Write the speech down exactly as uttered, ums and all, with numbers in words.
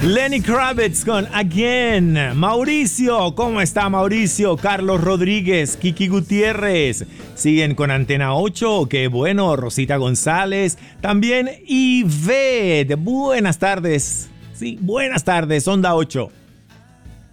Lenny Kravitz con Again. Mauricio, ¿cómo está Mauricio? Carlos Rodríguez, Kiki Gutiérrez. Siguen con Antena ocho, qué bueno. Rosita González. También Ivette. Buenas tardes. Sí, buenas tardes, Onda ocho.